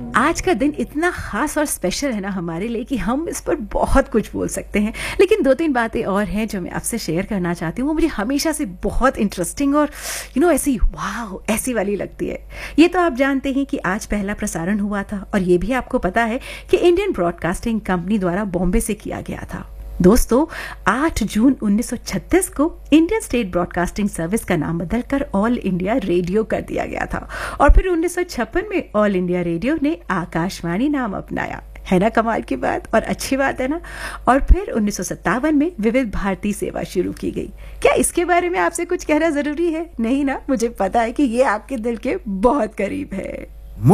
आज का दिन इतना ख़ास और स्पेशल है ना हमारे लिए कि हम इस पर बहुत कुछ बोल सकते हैं, लेकिन 2-3 बातें और हैं जो मैं आपसे शेयर करना चाहती हूँ। वो मुझे हमेशा से बहुत इंटरेस्टिंग और ऐसी वाओ ऐसी वाली लगती है। ये तो आप जानते हैं कि आज पहला प्रसारण हुआ था और ये भी आपको पता है कि इंडियन ब्रॉडकास्टिंग कंपनी द्वारा बॉम्बे से किया गया था। दोस्तों, 8 जून 1936 को इंडियन स्टेट ब्रॉडकास्टिंग सर्विस का नाम बदलकर ऑल इंडिया रेडियो कर दिया गया था और फिर 1956 में ऑल इंडिया रेडियो ने आकाशवाणी नाम अपनाया। है ना कमाल की बात और अच्छी बात है ना। और फिर 1957 में विविध भारती सेवा शुरू की गई। क्या इसके बारे में आपसे कुछ कहना जरूरी है? नहीं ना, मुझे पता है कि ये आपके दिल के बहुत करीब है।